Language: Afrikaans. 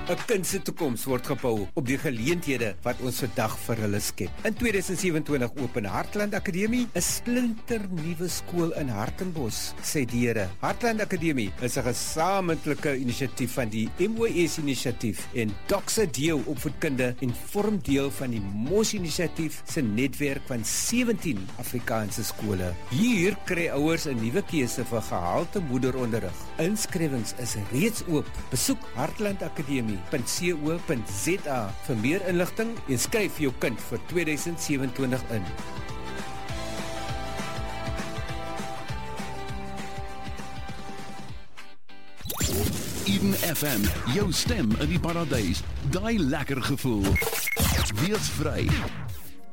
'n kind se toekoms word gebou op die geleenthede wat ons vandag vir hulle skep. In 2027 open Hartland Akademie, 'n splinternuwe skool in Hartenbos, sê die Here. Hartland Akademie is 'n gesamentlike inisiatief van die MOS-inisiatief en Doxa Deo Opvoedkunde en vorm deel van die MOS-inisiatief se netwerk van 17 Afrikaanse skole. Hier kry ouers 'n nuwe keuse vir gehalte moederonderrig. Inskrywings is reeds oop. Besoek hartlandakademie.co.za vir meer inligting en skryf jou kind vir 2027 in. Eden FM, jou stem in die paradys. Daai lekker gevoel. Wees vry.